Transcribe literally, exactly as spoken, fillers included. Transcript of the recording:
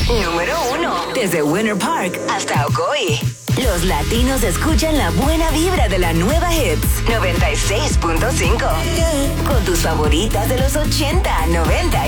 Número uno. Desde Winter Park hasta Ocoee. Los latinos escuchan la buena vibra de la nueva Hits noventa y seis punto cinco. Con tus favoritas de los ochenta, noventa